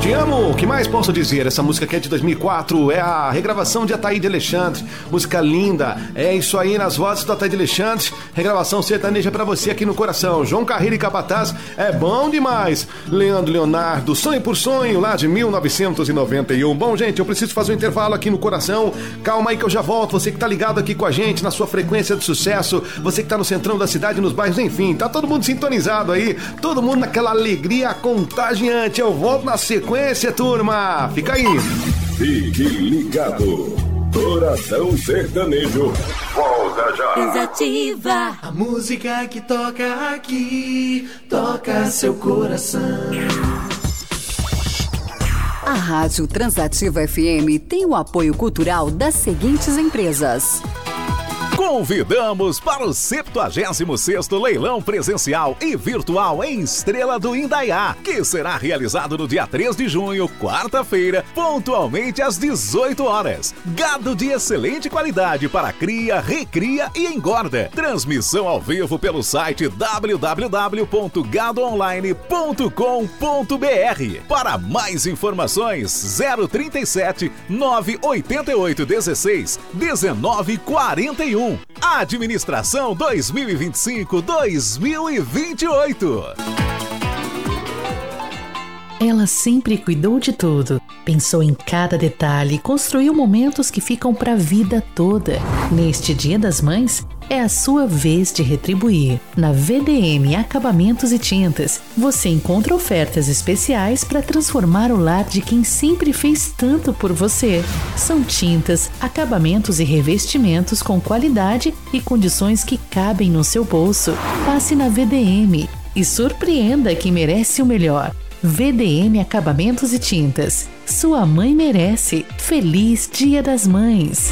Te amo, o que mais posso dizer? Essa música que é de 2004, é a regravação de Ataíde Alexandre, música linda, é isso aí nas vozes do Ataíde Alexandre, regravação sertaneja pra você aqui no coração. João Carreiro e Capataz, é bom demais. Leandro Leonardo, Sonho por Sonho, lá de 1991. Bom, gente, eu preciso fazer um intervalo aqui no coração, calma aí que eu já volto. Você que tá ligado aqui com a gente na sua frequência de sucesso, você que tá no centrão da cidade, nos bairros, enfim, tá todo mundo sintonizado aí, todo mundo naquela alegria contagiante. Eu volto na sequência, turma, fica aí. Fique ligado, Coração Sertanejo volta já. Transativa, a música que toca aqui, toca seu coração. A Rádio Transativa FM tem o apoio cultural das seguintes empresas. Convidamos para o 76º Leilão Presencial e Virtual em Estrela do Indaiá, que será realizado no dia 3 de junho, quarta-feira, pontualmente às 18 horas. Gado de excelente qualidade para cria, recria e engorda. Transmissão ao vivo pelo site www.gadoonline.com.br. Para mais informações, 037 988 16 19 41. Administração 2025-2028. Ela sempre cuidou de tudo, pensou em cada detalhe e construiu momentos que ficam para a vida toda. Neste Dia das Mães, é a sua vez de retribuir. Na VDM Acabamentos e Tintas, você encontra ofertas especiais para transformar o lar de quem sempre fez tanto por você. São tintas, acabamentos e revestimentos com qualidade e condições que cabem no seu bolso. Passe na VDM e surpreenda quem merece o melhor. VDM Acabamentos e Tintas. Sua mãe merece. Feliz Dia das Mães.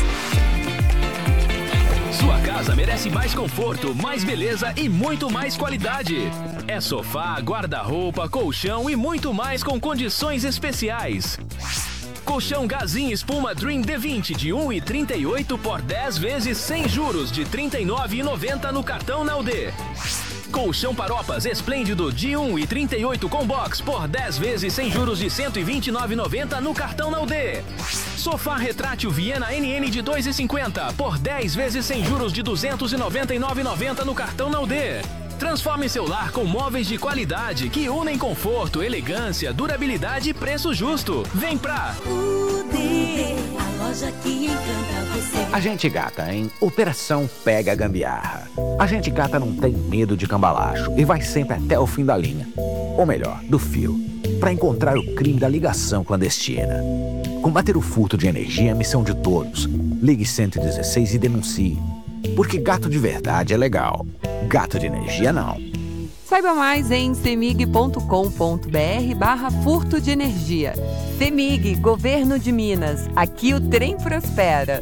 Sua casa merece mais conforto, mais beleza e muito mais qualidade. É sofá, guarda-roupa, colchão e muito mais com condições especiais. Colchão Gazin Espuma Dream D20 de 1,38 por 10 vezes sem juros de R$ 39,90 no cartão Naldê. Colchão Paropas Esplêndido de 1,38 com box por 10 vezes sem juros de R$ 129,90 no cartão Naldê. Sofá retrátil Viena NN de 2,50 por 10 vezes sem juros de R$ 299,90 no cartão Naldê. Transforme seu lar com móveis de qualidade que unem conforto, elegância, durabilidade e preço justo. Vem pra UD, a loja que encanta você. A Gente Gata em Operação Pega a Gambiarra. A Gente Gata não tem medo de cambalacho e vai sempre até o fim da linha. Ou melhor, do fio, para encontrar o crime da ligação clandestina. Combater o furto de energia é a missão de todos. Ligue 116 e denuncie. Porque gato de verdade é legal. Gato de energia não. Saiba mais em cemig.com.br/furto de energia. Cemig, Governo de Minas. Aqui o trem prospera.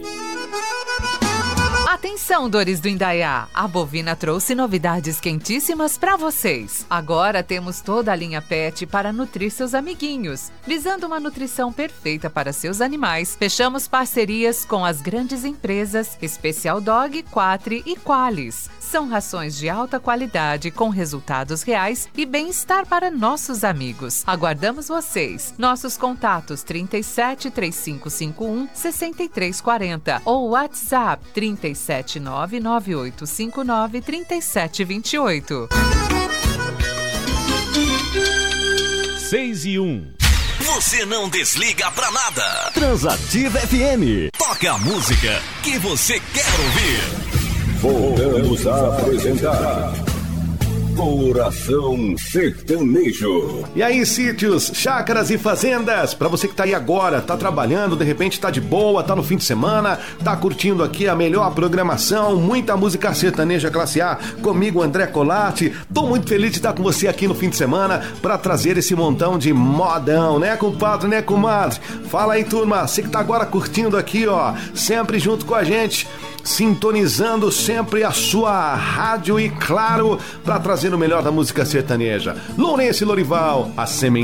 Atenção, dores do Indaiá! A Bovina trouxe novidades quentíssimas para vocês. Agora temos toda a linha PET para nutrir seus amiguinhos. Visando uma nutrição perfeita para seus animais, fechamos parcerias com as grandes empresas Special Dog, Quatri e Qualis. São rações de alta qualidade com resultados reais e bem-estar para nossos amigos. Aguardamos vocês. Nossos contatos 37 3551 6340 ou WhatsApp 37998593728. 6:01. Você não desliga pra nada. Transativa FM. Toca a música que você quer ouvir. Voltamos a apresentar Coração Sertanejo. E aí, sítios, chácaras e fazendas, pra você que tá aí agora, tá trabalhando, de repente tá de boa, tá no fim de semana, tá curtindo aqui a melhor programação, muita música sertaneja classe A, comigo, André Colatti. Tô muito feliz de estar com você aqui no fim de semana pra trazer esse montão de modão, né, compadre, né, comadre? Fala aí, turma, você que tá agora curtindo aqui, ó, sempre junto com a gente, sintonizando sempre a sua rádio e, claro, para trazer o melhor da música sertaneja. Lourenço e Lorival, a semente